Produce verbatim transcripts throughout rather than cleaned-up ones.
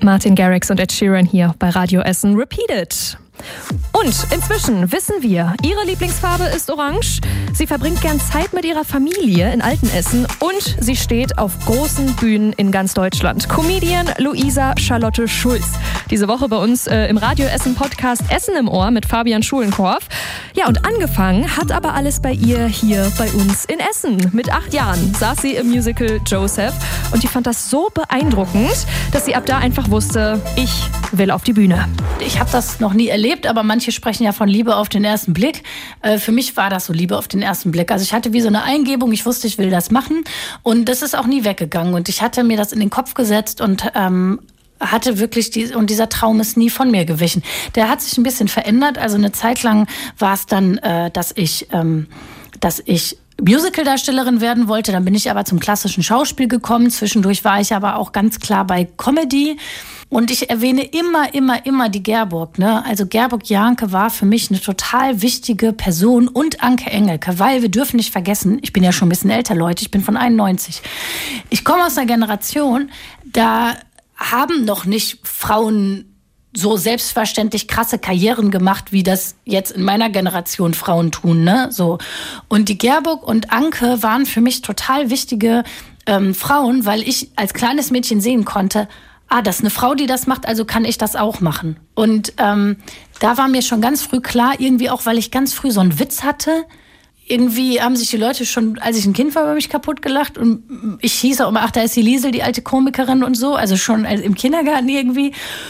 Martin Garrix und Ed Sheeran hier bei Radio Essen Repeated. Und inzwischen wissen wir, ihre Lieblingsfarbe ist orange. Sie verbringt gern Zeit mit ihrer Familie in Altenessen und sie steht auf großen Bühnen in ganz Deutschland. Comedian Luisa Charlotte Schulz. Diese Woche bei uns äh, im Radio Essen Podcast Essen im Ohr mit Fabian Schulenkorf. Ja, und angefangen hat aber alles bei ihr hier bei uns in Essen. Mit acht Jahren saß sie im Musical Joseph und die fand das so beeindruckend, dass sie ab da einfach wusste, ich will auf die Bühne. Ich habe das noch nie erlebt, aber manche sprechen ja von Liebe auf den ersten Blick. Äh, für mich war das so Liebe auf den ersten Blick. Also ich hatte wie so eine Eingebung, ich wusste, ich will das machen und das ist auch nie weggegangen. Und ich hatte mir das in den Kopf gesetzt und ähm, hatte wirklich, die, und dieser Traum ist nie von mir gewichen. Der hat sich ein bisschen verändert. Also eine Zeit lang war es dann, äh, dass ich, ähm, dass ich Musical-Darstellerin werden wollte. Dann bin ich aber zum klassischen Schauspiel gekommen. Zwischendurch war ich aber auch ganz klar bei Comedy. Und ich erwähne immer, immer, immer die Gerburg. Ne? Also Gerburg Jahnke war für mich eine total wichtige Person und Anke Engelke, weil wir dürfen nicht vergessen, ich bin ja schon ein bisschen älter, Leute, ich bin von einundneunzig. Ich komme aus einer Generation, da haben noch nicht Frauen so selbstverständlich krasse Karrieren gemacht, wie das jetzt in meiner Generation Frauen tun. Ne? So. Und die Gerburg und Anke waren für mich total wichtige ähm, Frauen, weil ich als kleines Mädchen sehen konnte, ah, das ist eine Frau, die das macht, also kann ich das auch machen. Und ähm, da war mir schon ganz früh klar, irgendwie auch, weil ich ganz früh so einen Witz hatte, irgendwie haben sich die Leute schon, als ich ein Kind war, über mich kaputt gelacht. Und ich hieß auch immer, ach, da ist die Liesel, die alte Komikerin und so, also schon im Kindergarten irgendwie.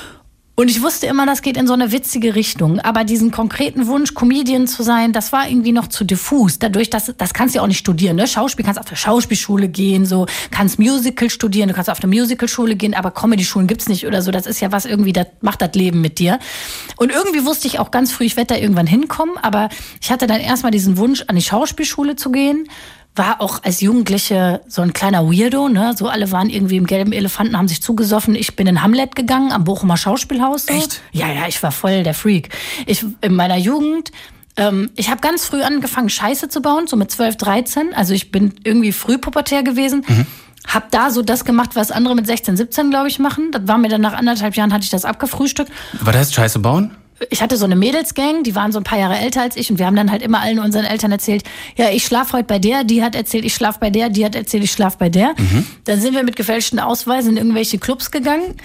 Und ich wusste immer, das geht in so eine witzige Richtung. Aber diesen konkreten Wunsch, Comedian zu sein, das war irgendwie noch zu diffus. Dadurch, dass, das kannst du ja auch nicht studieren. Ne? Schauspiel kannst auf der Schauspielschule gehen, so kannst Musical studieren, du kannst auf der Musicalschule gehen, aber Comedy-Schulen gibt's nicht oder so. Das ist ja was irgendwie, das macht das Leben mit dir. Und irgendwie wusste ich auch ganz früh, ich werde da irgendwann hinkommen. Aber ich hatte dann erstmal diesen Wunsch, an die Schauspielschule zu gehen. War auch als Jugendliche so ein kleiner Weirdo, ne? So alle waren irgendwie im gelben Elefanten, haben sich zugesoffen. Ich bin in Hamlet gegangen, am Bochumer Schauspielhaus. So. Echt? Ja, ja, ich war voll der Freak. Ich, in meiner Jugend, ähm, ich habe ganz früh angefangen, Scheiße zu bauen, so mit zwölf, dreizehn. Also ich bin irgendwie früh pubertär gewesen. Mhm. Hab da so das gemacht, was andere mit sechzehn, siebzehn, glaube ich, machen. Das war mir dann nach anderthalb Jahren, hatte ich das abgefrühstückt. Was heißt Scheiße bauen? Ich hatte so eine Mädelsgang, die waren so ein paar Jahre älter als ich und wir haben dann halt immer allen unseren Eltern erzählt, ja, ich schlaf heute bei der, die hat erzählt, ich schlaf bei der, die hat erzählt, ich schlaf bei der. Mhm. Dann sind wir mit gefälschten Ausweisen in irgendwelche Clubs gegangen.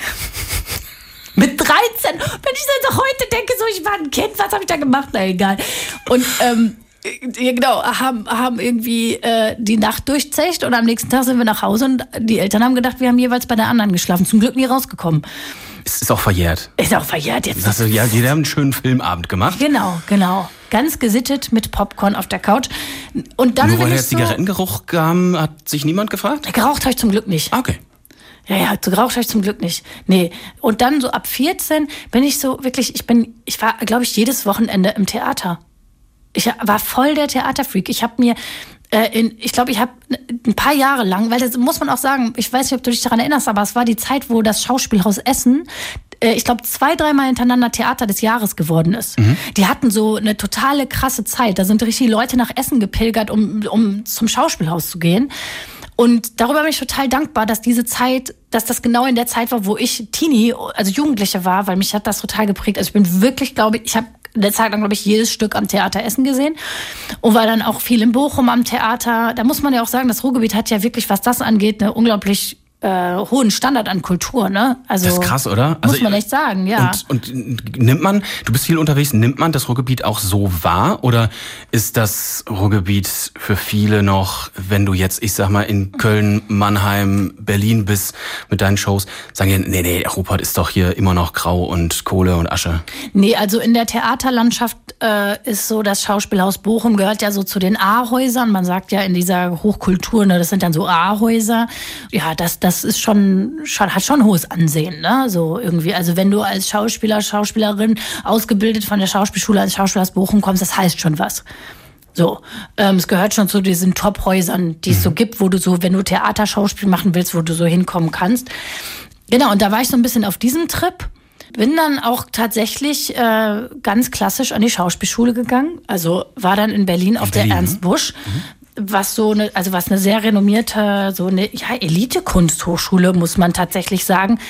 Mit dreizehn. Wenn ich dann so heute denke, so ich war ein Kind, was habe ich da gemacht? Na egal. Und ähm, ja, genau, haben, haben irgendwie äh, die Nacht durchzecht und am nächsten Tag sind wir nach Hause und die Eltern haben gedacht, wir haben jeweils bei der anderen geschlafen. Zum Glück nie rausgekommen. Es ist auch verjährt. Ist auch verjährt jetzt. Also, ja, die haben einen schönen Filmabend gemacht. Genau, genau. Ganz gesittet mit Popcorn auf der Couch. Und dann Nur weil bin der ich so, Zigarettengeruch kam, hat sich niemand gefragt? Geraucht habe ich zum Glück nicht. Okay. Ja, ja, geraucht habe ich zum Glück nicht. Nee. Und dann so ab vierzehn bin ich so wirklich, ich bin, ich war, glaube ich, jedes Wochenende im Theater. Ich war voll der Theaterfreak. Ich habe mir äh, in, ich glaube, ich habe ein paar Jahre lang, weil das muss man auch sagen, ich weiß nicht, ob du dich daran erinnerst, aber es war die Zeit, wo das Schauspielhaus Essen, äh, ich glaube, zwei, dreimal hintereinander Theater des Jahres geworden ist. Mhm. Die hatten so eine totale krasse Zeit. Da sind richtig Leute nach Essen gepilgert, um, um zum Schauspielhaus zu gehen. Und darüber bin ich total dankbar, dass diese Zeit, dass das genau in der Zeit war, wo ich Teenie, also Jugendliche war, weil mich hat das total geprägt. Also ich bin wirklich, glaube ich, ich habe in der Zeit lang, glaube ich, jedes Stück am Theater Essen gesehen und war dann auch viel in Bochum am Theater. Da muss man ja auch sagen, das Ruhrgebiet hat ja wirklich, was das angeht, eine unglaublich äh, hohen Standard an Kultur, ne? Also, das ist krass, oder? Muss also, man echt sagen, ja. Und, und nimmt man, du bist viel unterwegs, nimmt man das Ruhrgebiet auch so wahr? Oder ist das Ruhrgebiet für viele noch, wenn du jetzt, ich sag mal, in Köln, Mannheim, Berlin bist mit deinen Shows, sagen die, nee, nee, Ruhrpott ist doch hier immer noch grau und Kohle und Asche? Nee, also in der Theaterlandschaft äh, ist so, das Schauspielhaus Bochum gehört ja so zu den A-Häusern. Man sagt ja in dieser Hochkultur, ne, das sind dann so A-Häuser. Ja, das, das Das ist schon, schon, hat schon hohes Ansehen, ne? So irgendwie. Also wenn du als Schauspieler, Schauspielerin ausgebildet von der Schauspielschule als Schauspielhaus Bochum kommst, das heißt schon was. So, ähm, es gehört schon zu diesen Top-Häusern, die es mhm. so gibt, wo du so, wenn du Theaterschauspiel machen willst, wo du so hinkommen kannst. Genau, und da war ich so ein bisschen auf diesem Trip. Bin dann auch tatsächlich äh, ganz klassisch an die Schauspielschule gegangen. Also war dann in Berlin auf Berlin. der Ernst Busch. Mhm. Was so eine, also was eine sehr renommierte, so eine ja, Elite-Kunsthochschule, muss man tatsächlich sagen.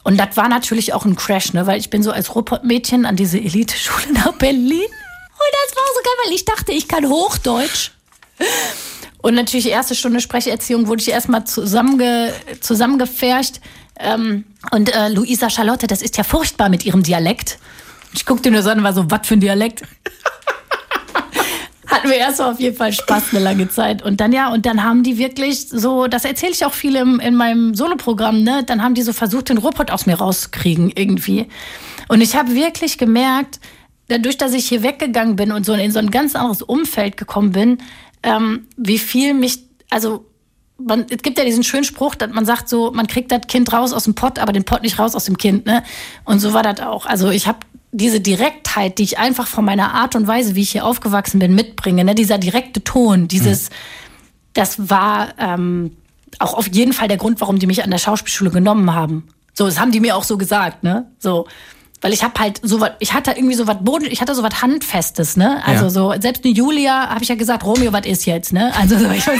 Und das war natürlich auch ein Crash, ne? Weil ich bin so als Ruhrpott-Mädchen an diese Elite-Schule nach Berlin. Und das war so geil, weil ich dachte, ich kann Hochdeutsch. Und natürlich erste Stunde Sprecherziehung wurde ich erstmal zusammenge, zusammengepfercht. Ähm, und äh, Luisa Charlotte, das ist ja furchtbar mit ihrem Dialekt. Ich guckte nur so an und war so, was für ein Dialekt? Hatten wir erst mal auf jeden Fall Spaß eine lange Zeit. Und dann ja, und dann haben die wirklich so, das erzähle ich auch viel im, in meinem Soloprogramm, ne? Dann haben die so versucht, den Ruhrpott aus mir rauszukriegen irgendwie. Und ich habe wirklich gemerkt, dadurch, dass ich hier weggegangen bin und so in so ein ganz anderes Umfeld gekommen bin, ähm, wie viel mich, also man, es gibt ja diesen schönen Spruch, dass man sagt so, man kriegt das Kind raus aus dem Pott, aber den Pott nicht raus aus dem Kind, ne? Und so war das auch. Also ich habe diese Direktheit, die ich einfach von meiner Art und Weise, wie ich hier aufgewachsen bin, mitbringe, ne? Dieser direkte Ton, dieses, mhm. das war ähm, auch auf jeden Fall der Grund, warum die mich an der Schauspielschule genommen haben. So, das haben die mir auch so gesagt, ne? So, weil ich habe halt so was, ich hatte irgendwie so was Boden, ich hatte so was Handfestes, ne? Also ja. so, selbst eine Julia, habe ich ja gesagt, Romeo, was ist jetzt, ne? Also so, ich weiß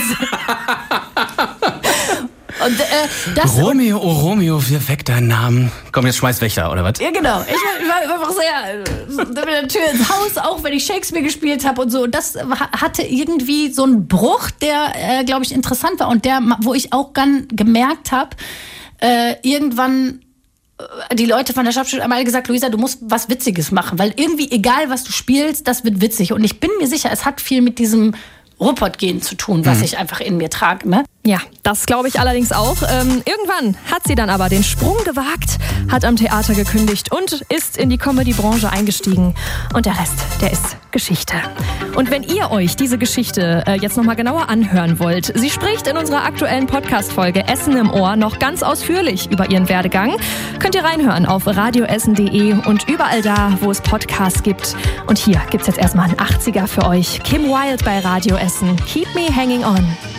Und, äh, das Romeo, oh Romeo, wir weg deinen Namen. Komm, jetzt schmeiß Wächter, oder was? Ja, genau. Ich war, ich war einfach sehr mit der Tür ins Haus, auch wenn ich Shakespeare gespielt habe und so. Und das hatte irgendwie so einen Bruch, der, äh, glaube ich, interessant war. Und der, wo ich auch dann gemerkt habe, äh, irgendwann die Leute von der Schauspielschule haben alle gesagt, Luisa, du musst was Witziges machen. Weil irgendwie, egal was du spielst, das wird witzig. Und ich bin mir sicher, es hat viel mit diesem Ruhrpott-Gen zu tun, was mhm. ich einfach in mir trage, ne? Ja, das glaube ich allerdings auch. Ähm, irgendwann hat sie dann aber den Sprung gewagt, hat am Theater gekündigt und ist in die Comedy-Branche eingestiegen. Und der Rest, der ist Geschichte. Und wenn ihr euch diese Geschichte äh, jetzt nochmal genauer anhören wollt, sie spricht in unserer aktuellen Podcast-Folge Essen im Ohr noch ganz ausführlich über ihren Werdegang. Könnt ihr reinhören auf radioessen punkt de und überall da, wo es Podcasts gibt. Und hier gibt's jetzt erstmal einen achtziger für euch. Kim Wilde bei Radio Essen. Keep me hanging on.